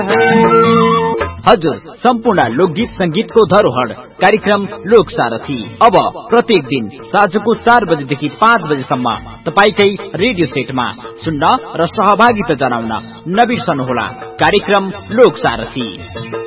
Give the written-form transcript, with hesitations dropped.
हजुर, सम्पूर्ण लोकगीत संगीतको धरोहर कार्यक्रम लोक सारथी अब प्रत्येक दिन साँझको 4 बजेदेखि 5 बजेसम्म तपाईकै रेडियो सेटमा सुन्न र सहभागिता जनाउन नबिर्सनुहोला कार्यक्रम लोक सारथी।